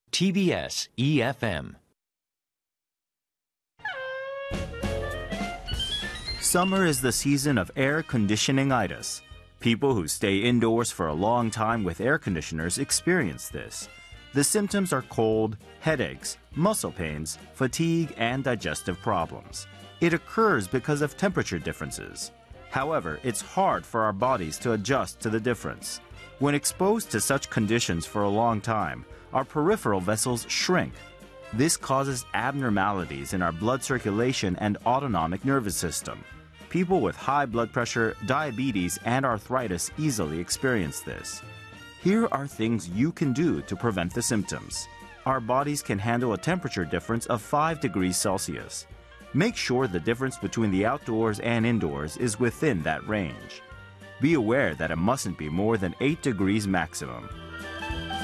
TBS EFM. Summer is the season of air conditioning-itis. People who stay indoors for a long time with air conditioners experience this. The symptoms are cold, headaches, muscle pains, fatigue, and digestive problems. It occurs because of temperature differences. However, it's hard for our bodies to adjust to the difference. When exposed to such conditions for a long time, our peripheral vessels shrink. This causes abnormalities in our blood circulation and autonomic nervous system. People with high blood pressure, diabetes, and arthritis easily experience this. Here are things you can do to prevent the symptoms. Our bodies can handle a temperature difference of 5 degrees Celsius. Make sure the difference between the outdoors and indoors is within that range. Be aware that it mustn't be more than 8 degrees maximum.